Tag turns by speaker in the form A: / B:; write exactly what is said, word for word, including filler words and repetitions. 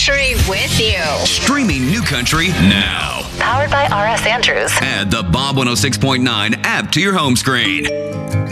A: Country with you.
B: Streaming New Country now.
A: Powered by R S Andrews.
B: Add the Bob one oh six point nine app to your home screen.